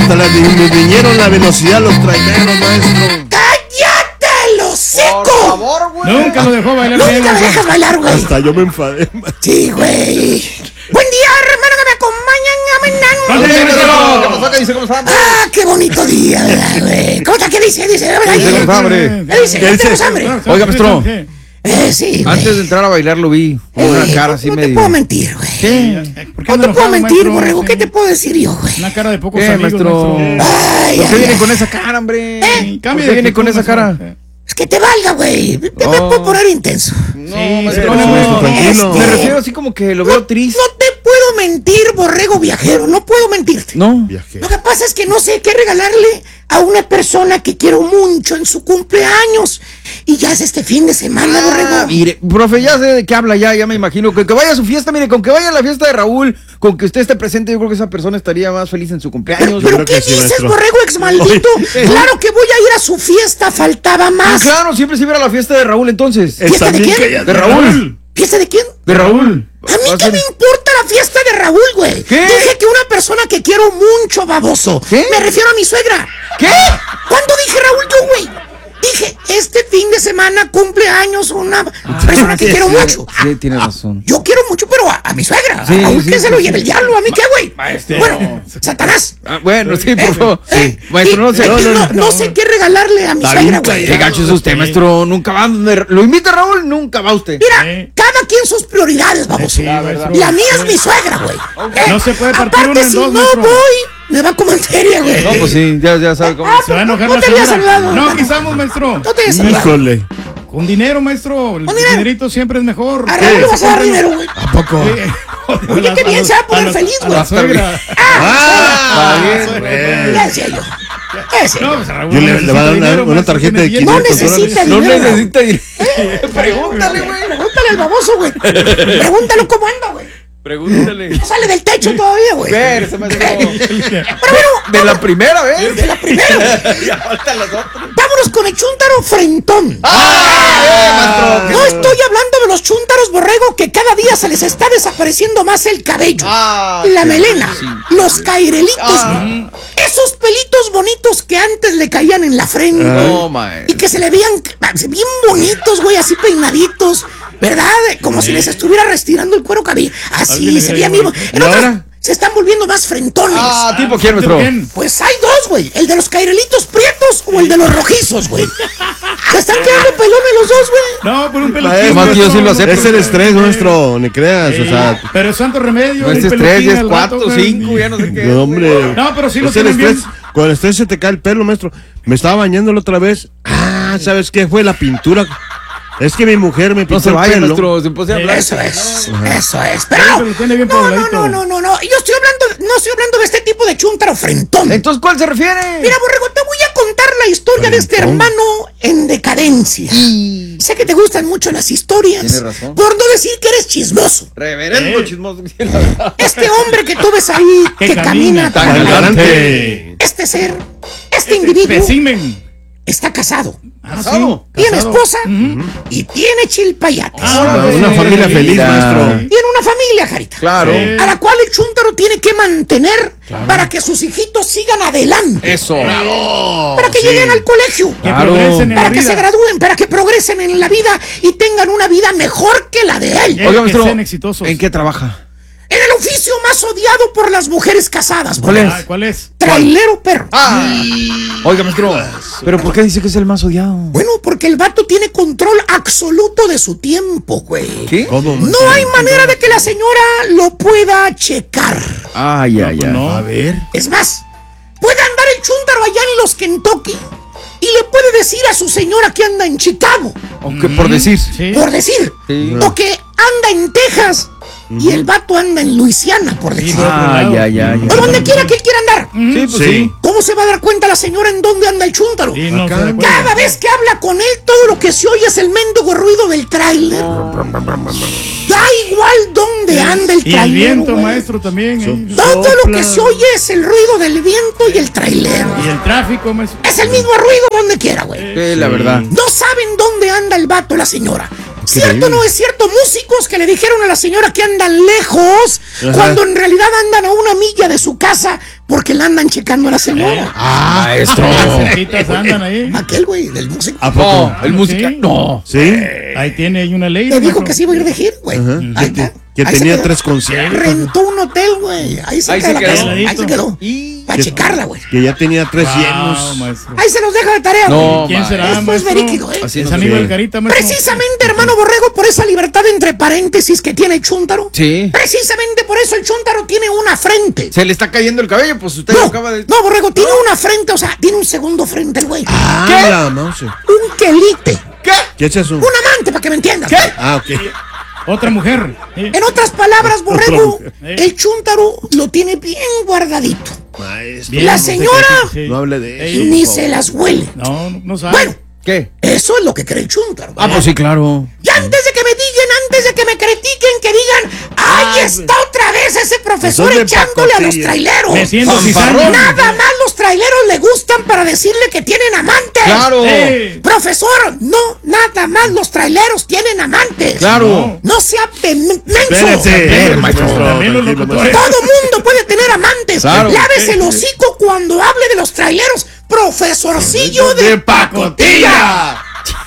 hasta me vinieron la velocidad los traineros, maestro. ¡Cállate, lo seco! Por favor, güey. Nunca lo dejó bailar bien. Nunca me dejas bailar, güey. Hasta yo me enfadé. Sí, güey. Buen día, hermano, que me acompañan. ¿Qué pasó? ¿Qué dice? ¿Cómo está? Ah, qué bonito día, ¿verdad, güey? ¿Cómo está? ¿Qué dice? Dice, ¿verdad? Tenemos hambre. ¿Qué dice? ¿Ya tenemos hambre? Oiga, maestro. Sí, güey. Antes de entrar a bailar lo vi con una cara así no medio. te puedo mentir, güey. ¿Por qué No anda te puedo enojado, mentir, maestro? borrego. ¿Qué te puedo decir yo, güey? Una cara de pocos ¿Qué, amigos, maestro? Ay, ¿Por qué ay, viene ay. con esa cara, hombre? Sí, ¿Por cambie qué de viene actitud, con esa maestro. cara? Es que te valga, güey. Me puedo poner intenso. No, Sí, maestro, sí, no. tranquilo. Me refiero así como que lo veo triste. No te puedo mentir, borrego viajero. No puedo mentirte. No. Viajero. Lo que pasa es que no sé qué regalarle a una persona que quiero mucho en su cumpleaños. Y ya es este fin de semana, borrego. Mire, profe, ya sé de qué habla, ya me imagino. Que vaya a su fiesta, mire, con que vaya a la fiesta de Raúl, con que usted esté presente, yo creo que esa persona estaría más feliz en su cumpleaños. ¿Pero creo qué que sí, dices, maestro. borrego ex maldito? Claro que voy a ir a su fiesta, faltaba más. Claro, siempre se iba a la fiesta de Raúl entonces. ¿Fiesta de También quién? que ya- De Raúl. ¿Fiesta de quién? De Raúl. A mí qué me importa la fiesta de Raúl, güey. ¿Qué? Dije que una persona que quiero mucho, baboso. ¿Qué? Me refiero a mi suegra. ¿Qué? ¿Cuándo dije Raúl yo, güey? Dije, este fin de semana cumple años una persona que quiero mucho. Sí, tiene razón. Yo quiero mucho, pero a mi suegra. Sí, a Raúl sí, que se sí, lo sí. lleve el diablo. ¿A mí qué, güey? Maestro. Bueno, Satanás. Ah, bueno, sí, por favor. Maestro, no sé. No sé qué regalarle a mi Está suegra, bien güey. Qué gacho es usted, maestro. Nunca va donde lo invita Raúl, nunca va usted. Mira, cada quien sus prioridades, vamos. Sí, maestro. La mía es mi suegra, güey. No se puede partir Aparte, uno en si dos, no maestro. voy, me va como en feria, güey. No, pues sí, ya sabe cómo. Se va a enojar No la te había señora. saludado. No, quizás, maestro. No te había saludado. Híjole. Con dinero, maestro. El dinero? dinerito siempre es mejor. A Raúl le vas a dar dinero, güey. ¿A poco? Oye, qué bien se va a poner feliz, A güey. la suegra. Ah, Ya decía yo. Ya decía No, yo. pues Raúl Yo no le necesita va a dar dinero, una maestro, tarjeta tiene de bien. No 500 necesita No dinero. necesita dinero. Pregúntale, güey. Pregúntale al baboso, güey. Pregúntale cómo anda, güey. Pregúntale. No sale del techo todavía, güey. Espérese, maestro. Pero bueno, De la primera vez. de la primera, güey. Ya faltan las otras. Vámonos con el chúntaro frentón. Maestro. No estoy hablando de los chúntaros, borrego, que cada día se les está desapareciendo más el cabello, la melena, los cairelitos, esos pelitos bonitos que antes le caían en la frente No, maestro. y que se le veían bien bonitos, güey, así peinaditos, ¿verdad? Como si les estuviera retirando el cuero cabelludo. Así se veían vivos. En ¿Y otras, ahora? se están volviendo más frentones. ¿Tipo quién, maestro? Bien. Pues hay dos, güey. El de los cairelitos prietos o el de los rojizos, güey. Se están quedando pelones los dos, güey. No, por un pelo. Maestro, Más que yo sí lo acepto. Es el estrés nuestro, ni creas, o sea. Pero es santo remedio. No es el estrés, peluquín ya es al 4, rato, 5, güey. ya no sé qué. No, hombre. No, pero sí lo Es el tienen estrés. bien. Con el estrés se te cae el pelo, maestro. Me estaba bañando la otra vez. ¿Sabes qué? Fue la pintura. Es que mi mujer me pintó No se el vaya, pelo. maestro. Se puede hablar. Eso es. Pero Sí, pero lo tiene bien pobladito. no. Yo no estoy hablando de este tipo de chúntaro frentón. Entonces, ¿cuál se refiere? Mira, borrego, te voy a contar la historia de este hermano en decadencia. Sé que te gustan mucho las historias. Tienes razón. Por no decir que eres chismoso. Reverendo chismoso. La verdad. Este hombre que tú ves ahí, que camina tan tan galante. Adelante. este ser, este individuo, Pesimen. está casado. ¿Casado? Tiene Casado. esposa y tiene chilpayates. Una familia feliz, maestro. Tiene una familia, Jarita. Claro. A la cual el chúntaro tiene que mantener para que sus hijitos sigan adelante. Eso. Para que lleguen al colegio. Que Claro. progresen en la Para que se vida. gradúen, para que progresen en la vida y tengan una vida mejor que la de él. Oiga, Que maestro, sean exitosos. ¿en qué trabaja? En el oficio más odiado por las mujeres casadas. ¿Cuál borrego. es? ¿Cuál es? Trailero perro. Oiga, maestro, ¿pero por qué dice que es el más odiado? Bueno, porque el vato tiene control absoluto de su tiempo, güey. ¿Qué? ¿Cómo, No maestro? hay manera de que la señora lo pueda checar. Ay, ay, ay. No. A ver. Es más, puede andar el chúntaro allá en los Kentucky y le puede decir a su señora que anda en Chicago, ¿O qué por decir? Sí. por decir, Sí. o que anda en Texas y el vato anda en Luisiana, por decir. Ay, ay, ay. O donde quiera que él quiera andar. Sí, pues Sí. sí. ¿Cómo se va a dar cuenta la señora en dónde anda el chúntaro? Sí, no se da cuenta. Cada vez que habla con él, todo lo que se oye es el mendigo ruido del tráiler. Da igual dónde anda el Y el tráiler. viento, güey. maestro, también. Todo lo Sopla. que se oye es el ruido del viento y el tráiler. Y el tráfico, maestro. Es el mismo ruido donde quiera, güey. Sí, la verdad. No saben dónde anda el vato, la señora. ¿Cierto o no es cierto? Músicos que le dijeron a la señora que andan lejos, cuando en realidad andan a 1 milla de su casa porque la andan checando a la señora. Maestro. Cerquitas andan ahí. Aquel güey del músico. ¿A poco? No, el Sí. música. No. ¿Sí? Ahí tiene ahí una ley. Le dijo maestro. que sí iba a ir de gira, güey. Ahí está. Que Ahí se tenía quedó. 3 conciertos. Rentó un hotel, güey. Ahí se Ahí quedó. se quedó. Ahí se quedó. Y- Para checarla, güey. Que ya tenía 3 Wow, llenos. maestro. Ahí se los deja de tarea, No, güey. ¿Quién será, Esto es maestro? verídico, ¿eh? Así Es no Aníbal sé. Carita, maestro. Precisamente, hermano Borrego, por esa libertad entre paréntesis que tiene Chúntaro. Sí. Precisamente por eso el Chúntaro tiene una frente. Se le está cayendo el cabello, pues usted lo acaba de. No, Borrego, tiene una frente, o sea, tiene un segundo frente el güey. Ah, la mouse. Un quelite. ¿Qué? ¿Qué es eso? Un amante, para que me entiendas. Ah, ok. Otra mujer. Sí. En otras palabras, Borrego, Otra mujer. el Chúntaro lo tiene bien guardadito. Maestro. Bien, La no sé señora qué- sí. No hable de eso. Ni por se favor. las huele. No, no sabe. Bueno, ¿Qué? eso es lo que cree el Chúntaro. Ah, pues sí, claro. Y antes de que me digan, antes de que me critiquen, que digan, ¡ay, está otra vez ese profesor Son de echándole a los pacotilla. traileros! Me siento Fanfarrón. cizaña. Nada más los traileros le gustan para decirle que tienen amantes. Claro. Profesor, no, nada más los traileros tienen amantes. Claro. No sea menso. Espérate, maestro. También los tranquilo, locutores. Todo mundo puede tener amantes. Claro. Lávese el hocico cuando hable de los traileros. Profesorcillo de pacotilla.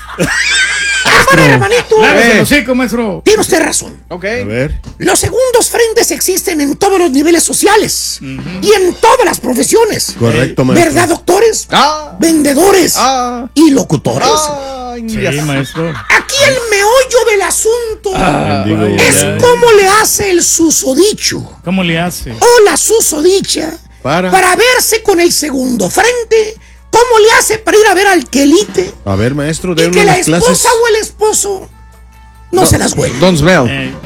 Hermanito, Lávese el hocico, maestro. tiene usted razón. Ok. A ver. Los segundos frentes existen en todos los niveles sociales y en todas las profesiones. Correcto, maestro. ¿Verdad, doctores? Ah. Vendedores Ah. y locutores. Ay, Sí, ya. maestro. Aquí el meollo del asunto Bendigo, es ya. cómo le hace el susodicho ¿Cómo le hace? o la susodicha Para. verse con el segundo frente. ¿Cómo le hace para ir a ver al quelite A ver, maestro, y de que la unas esposa clases. o el esposo no se las huele? Don't smell.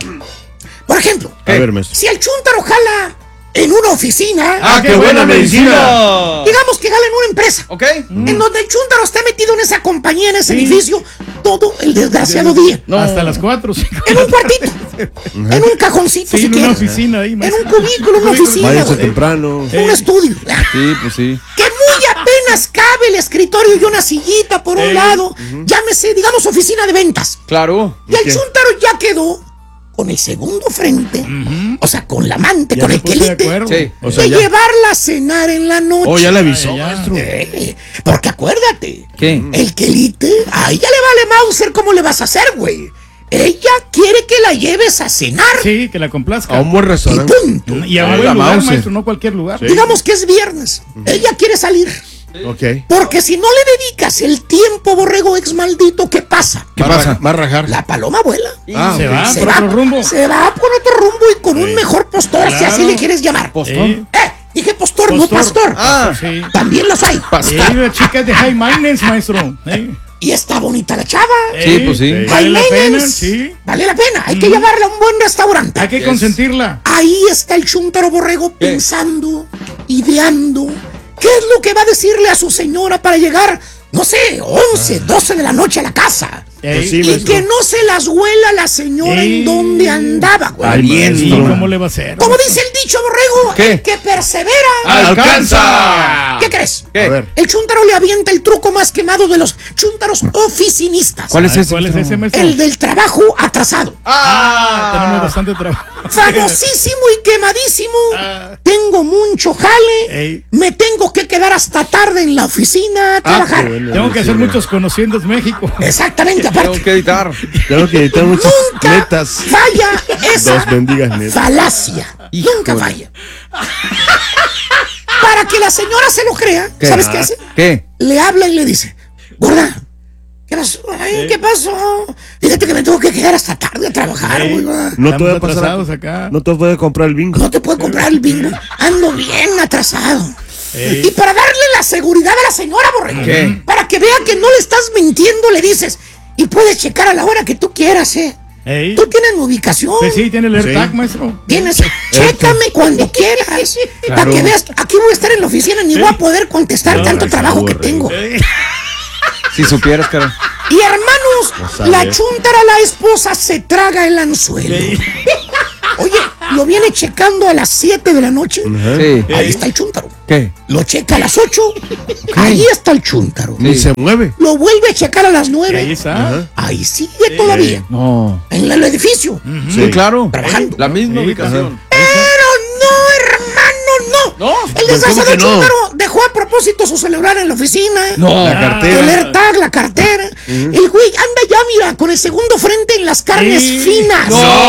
Por ejemplo, A ver, maestro. si el chúntaro jala en una oficina, ¡Ah, qué buena medicina! digamos que jala en una empresa, ¿Ok? en donde el chúntaro está metido en esa compañía, en ese edificio, todo el desgraciado día. No. Hasta las 4 5. En un cuartito, en un cajoncito, Sí, si en una quieres. oficina ahí, En maestro. un cubículo, en una oficina, Váyanse güey. temprano. Un estudio. Sí, pues sí. Que muy apenas cabe el escritorio y una sillita por un lado. Llámese, digamos, oficina de ventas. Claro. Y el Ok. chúntaro ya quedó con el segundo frente. O sea, con la amante, Ya con me el puse de quelite. acuerdo. Sí. O sea, De ya. llevarla a cenar en la noche. Oh, ya le avisó, Ya. maestro. Porque acuérdate, ¿Qué? el quelite, a ella le vale Mauser, ¿cómo le vas a hacer, güey? Ella quiere que la lleves a cenar. Sí, que la complazca. A un buen Y restaurante. punto. Y a Ah, buen la lugar, Mauser. maestro, no cualquier lugar. Digamos que es viernes. Ella quiere salir. Ok. Porque si no le dedicas el tiempo, borrego ex maldito, ¿qué pasa? ¿Qué pasa? Va a rajar. La paloma vuela. Ah, Se ok. va Se por va, otro rumbo. se va por otro rumbo y con un mejor postor, si Claro. así le quieres llamar. Sí. Dije postor, no Postor. pastor. Ah. Sí. También los hay. Sí, las chicas de high maintenance, maestro. Y está bonita la chava. Sí, pues sí. High Vale la pena, maintenance. sí. Vale la pena. Hay que llevarla a un buen restaurante. Hay que consentirla. Ahí está el chúntaro borrego pensando, ideando. ¿Qué es lo que va a decirle a su señora para llegar, no sé, 11, 12 de la noche a la casa? Pues sí, Y maestro. que no se las huela la señora en donde andaba, güey. Ay, Sí, maestro. ¿cómo le va a hacer? Como dice el dicho, borrego, ¿Qué? el que persevera. ¡Alcanza! ¿Qué crees? ¿Qué? A ver. El chúntaro le avienta el truco más quemado de los chúntaros oficinistas. ¿Cuál es Ay, ese? ¿Cuál es ese, maestro? El del trabajo atrasado. Tenemos bastante trabajo. Famosísimo y quemadísimo. Ah. Tengo mucho jale. Ey. Me tengo que quedar hasta tarde en la oficina a trabajar. qué bueno. Tengo que Sí, hacer sí, muchos conociendo México. Exactamente, Tengo aparte. que editar. Tengo que editar muchas Nunca netas. falla esa Dos bendigas netas. falacia. Híjole. Nunca falla. Para que la señora se lo crea, ¿Qué? ¿sabes qué hace? ¿Qué? Le habla y le dice, gorda, ¿qué pasó? Ay, ¿qué pasó? Fíjate que me tengo que quedar hasta tarde a trabajar, güey. No te voy a Estamos pasar. atrasados acá. No te voy a comprar el bingo. No te puedo comprar el bingo. Ando bien atrasado. Ey. Y para darle la seguridad a la señora, borrego, ¿Qué? para que vea que no le estás mintiendo, le dices, y puedes checar a la hora que tú quieras, Ey. Tú tienes mi ubicación. Pues sí, tiene el AirTag, Sí. maestro. Tienes, chécame cuando quieras. Para que veas, aquí voy a estar en la oficina, ni voy a poder contestar tanto trabajo que tengo. Si supieras, cara. Y hermanos, sabe. la chúntara, la esposa, se traga el anzuelo. Oye, lo viene checando a las 7 de la noche. Sí. Ahí está el chúntaro. ¿Qué? Lo checa a las 8. Ahí está el chúntaro. Ni se mueve. Lo vuelve a checar a las Ahí 9. está. Ahí sigue todavía. No. En el edificio. Sí, claro. Trabajando. La misma Sí, ubicación. Pero no, hermano, no. El Pues, desgraciado ¿cómo que no? chúntaro dejó a propósito su celular en la oficina. No. La cartera. El AirTag, la cartera. El güey anda ya, mira, con el segundo frente en las carnes Sí. finas.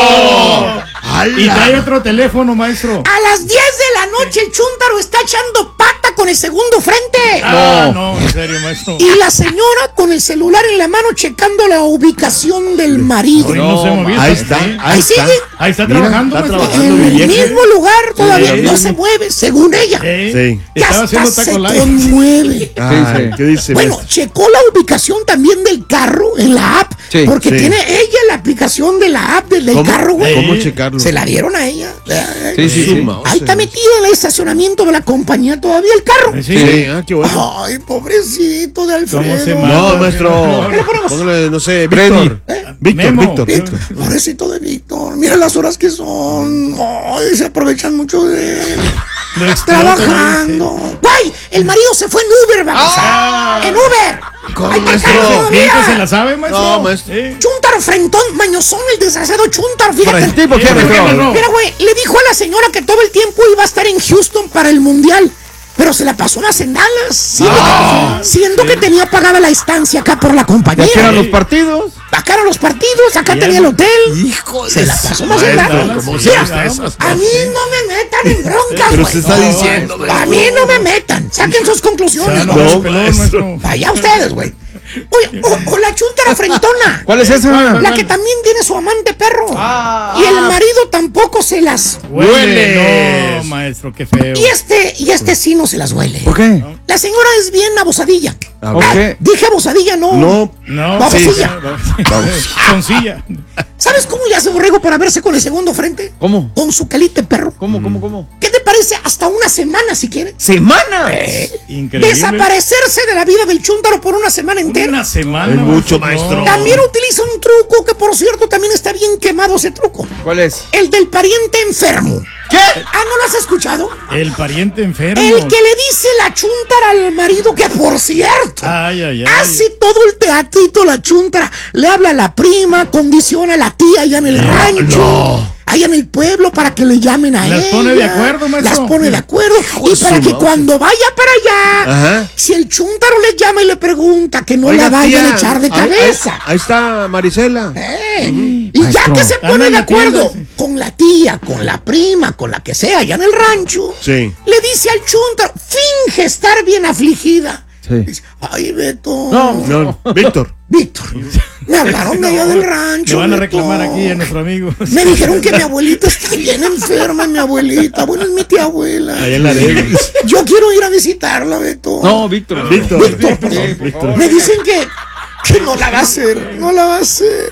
¡No! ¡Hala! Y trae otro teléfono, maestro. A las 10 de la noche el chúntaro está echando pata con el segundo frente. No, en serio, maestro. Y la señora con el celular en la mano checando la ubicación del marido. Hoy no se movió. Ahí está, Sí. ahí está. sigue. Ahí está Mira, trabajando, está maestro. trabajando. En mi el vieja. mismo lugar todavía Sí, no sí. se mueve, según ella. Sí. Ya Estaba haciendo hasta se taco live. conmueve. Ay, ¿qué dice? Bueno, maestro? checó la ubicación también del carro en la app. Sí. Porque Sí. tiene ella la aplicación de la app del ¿Cómo, carro, güey. ¿Cómo checarlo? Se la dieron a ella. Sí, sí, sí. Ahí está metido en el estacionamiento de la compañía todavía el carro. Sí. Sí, qué bueno. Ay, pobrecito de ¿Cómo se Alfredo. llama? No, maestro. ¿Qué le ponemos? Póngale, no sé, Freddy. Víctor. Víctor, Memo. Víctor. Víctor, pobrecito de Víctor. Mira las horas que son. Ay, se aprovechan mucho de él. Lo explota, Trabajando. Güey, el marido se fue en Uber, vamos. En Uber. ¿Cómo, Ahí está el maestro? carro ¿Quién todavía. que se la sabe, maestro? No, maestro. Chúntaro frentón, mañosón, el desgraciado chúntaro, fíjate. ¿El tipo qué, ¿Por qué maestro? no? Mira, güey, le dijo a la señora que todo el tiempo iba a estar en Houston para el mundial. Pero se la pasó unas en Dallas, siendo que tenía pagada la estancia acá por la Ya compañía. que eran los partidos. Acá eran los partidos, acá Ya tenía el no. hotel. Hijo Se la pasó más en maestro, Dallas. ¿cómo Sí, se Mira, llama esas a mí no me metan en bronca, Pero güey. se está diciendo, A mí no me metan. Saquen sus conclusiones, No, güey. No, pelón, maestro. maestro. Vaya ustedes, güey. Oye, o la chúntara frentona. ¿Cuál es esa? La que también tiene su amante perro. Y el marido tampoco se las. Huele. No, maestro, qué feo. Y este sí no se las huele. ¿Por qué? La señora es bien abusadilla. A ver. Ah, dije abusadilla, no. No, No, Babosilla. Soncilla. ¿Sabes cómo le hace Borrego para verse con el segundo frente? ¿Cómo? Con su calite perro. ¿Cómo? ¿Qué te parece? Hasta una semana, si quieres. ¿Semana? Increíble. Desaparecerse de la vida del chúntaro por una semana entera. Una semana. Es mucho, maestro. También utiliza un truco que, por cierto, también está bien quemado ese truco. ¿Cuál es? El del pariente enfermo. ¿Qué? Ah, ¿no lo has escuchado? El pariente enfermo. El que le dice la chúntara al marido que, por cierto, Ay. hace todo el teatrito la chúntara. Le habla a la prima, condiciona a la tía allá en el rancho. Allá en el pueblo para que le llamen a ella. Las pone de acuerdo, maestro. Las pone de acuerdo. Y para que cuando vaya para allá, Ajá. si el chúntaro le llama y le pregunta, que no Oiga, la vayan tía, a echar de ahí- cabeza. Ahí está Marisela. Y ya Maestro. que se Anda pone en de la tienda, acuerdo sí. con la tía, con la prima, con la que sea, allá en el rancho, Sí. le dice al chúntaro, finge estar bien afligida. Sí. Dice, ay, Beto. No, Víctor. Víctor, me hablaron de allá del Le rancho. van a Beto. reclamar aquí a nuestro amigo. Me dijeron que mi abuelita está bien enferma, mi abuelita. Bueno, es mi tía abuela. Ahí en la de Yo quiero ir a visitarla, Beto. No, Víctor. Víctor. Víctor, perdón. Me dicen que no la va a hacer, no la va a hacer.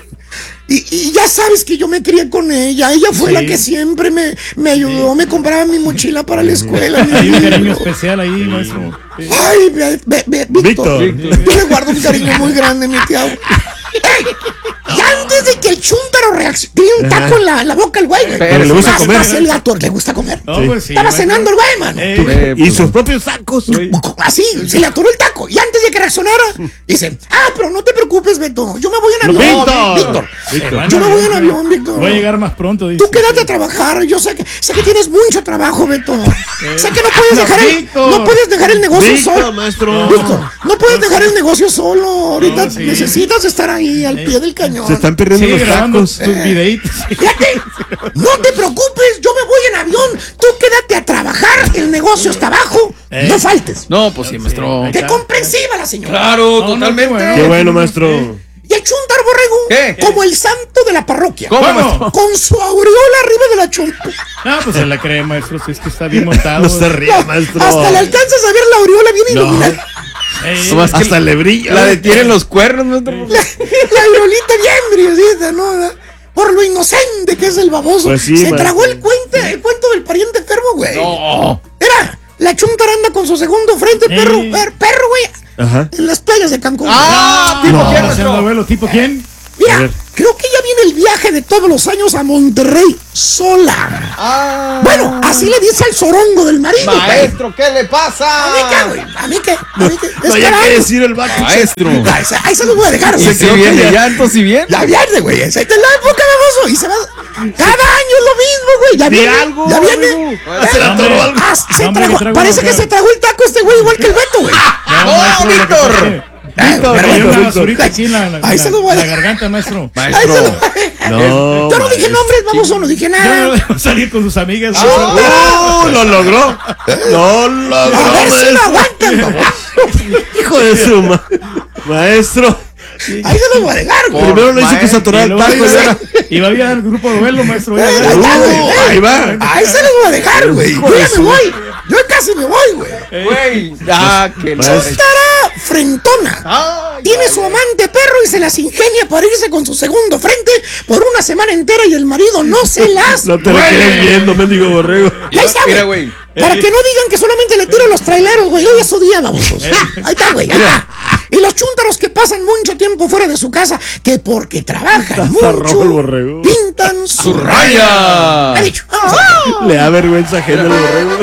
Y ya sabes que yo me crié con ella. Ella fue la que siempre me ayudó, me compraba mi mochila para la escuela. mis Hay un cariño libros. especial ahí, maestro. Sí. Ay, Víctor. Víctor. Yo le guardo un cariño muy grande, mi tía. ¡Ey! Y antes de que el chúntaro reaccione, tenía un taco en la boca el güey. Pero le gusta Hasta comer. se le le gusta comer. No, pues sí, Estaba maestro. cenando el güey, mano. Y sus propios sacos. Así, se le atoró el taco. Y antes de que reaccionara, dice, pero no te preocupes, Beto. Yo me voy en avión. Víctor. Víctor. Yo me voy en avión, Víctor. Voy a llegar más pronto, dice. Tú quédate a trabajar. Yo sé que tienes mucho trabajo, Beto. Sé que no puedes dejar el negocio Víctor, solo. maestro. Víctor, no puedes dejar el negocio solo. Ahorita No, sí. necesitas estar ahí al pie del cañón. Se están perdiendo Sigue los grabando tacos. tus videitos. Fíjate, no te preocupes, yo me voy en avión. Tú quédate a trabajar, el negocio está abajo. No faltes. No, pues sí, maestro. Qué comprensiva la señora. Claro, No, totalmente. no, qué Qué bueno, maestro. Y el chúntaro borrego, ¿Qué? como el santo de la parroquia, ¿Cómo, ¿Cómo? maestro? con su aureola arriba de la chompa. No, pues se la cree, maestro. Si es que está bien montado. No se ría, maestro. Hasta le alcanzas a ver la aureola bien No. iluminada. Ey, Nomás que Hasta le brilla. la detienen los cuernos, maestro. La aureolita bien brillosita, ¿no? Por lo inocente que es el baboso. Pues sí, Se maestro. tragó el cuento del pariente enfermo, güey. No. Era, la chúntara anda con su segundo frente, Ey. perro, güey. Ajá. En las playas de Cancún. Ah, tipo no, quién, haciendo maestro. abuelo, ¿tipo quién? Mira, ver. creo que ya viene el viaje de todos los años a Monterrey sola. Bueno, así le dice al zorongo del marido. güey. Maestro, ¿qué le pasa? ¿A mí qué, güey? ¿A mí qué? ¿A mí qué? No había Espera, que decir el vato. Maestro. ahí se los voy a dejar. ¿Y güey. si viene ya, entonces si viene? Ya viene, güey. Esa es la época, baboso. Y se va. Cada año es lo mismo, güey. Ya Di viene. algo, Ya viene. amigo. Se la Hombre. atoró algo. Se Hombre, tragó- que traigo parece una que se cara. tragó el taco este güey igual que el Beto, güey. ¡Oh, Víctor! Víctor, pero hay bueno, una basurita aquí en ahí se lo voy a la dejar. garganta, maestro. Ahí se lo voy a dejar. No. Yo no dije nombres, baboso. No dije Ya nada. no salir con sus amigas. Lo logró. Lo logró. A ver si lo maestro. aguantan, baboso. Hijo de su maestro. Ahí se lo voy a dejar, güey. Primero le hizo que se atorara Y el luego taco. y ahora- iba a ir al grupo de duelo, maestro. Ya, Ahí ya. está, güey. Ahí va. Ahí se los voy a dejar, güey. Hijo Yo de ya me su- voy. Yo casi me voy, güey. Güey. Ah, qué Maestro. Chuntara frentona. Ay, Tiene su amante perro y se las ingenia para irse con su segundo frente por una semana entera y el marido no se las. No te lo quedes viendo, mendigo borrego. Ahí está, Mira, güey. güey. Para que no digan que solamente le tiro los traileros, güey. Hoy es su día, babosos. Ahí está, güey. Ajá. Y los chúntaros que pasan mucho tiempo fuera de su casa, que porque trabajan Está rojo el mucho, borrego. pintan su ¡Raya! Ha dicho. Le da vergüenza ajena el borrego.